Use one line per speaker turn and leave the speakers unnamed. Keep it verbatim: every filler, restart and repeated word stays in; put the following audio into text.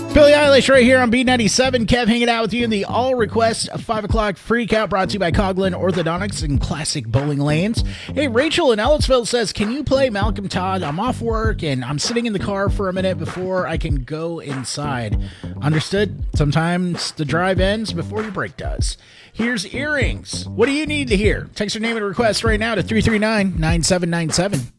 Billie Eilish right here on B ninety-seven. Kev hanging out with you in the all request five o'clock freak out, brought to you by Coughlin Orthodontics and Classic Bowling Lanes. Hey, Rachel in Ellisville says, can you play Malcolm Todd? I'm off work and I'm sitting in the car for a minute before I can go inside. Understood? Sometimes the drive ends before your break does. Here's Earrings. What do you need to hear? Text your name and request right now to three three nine, nine seven nine seven.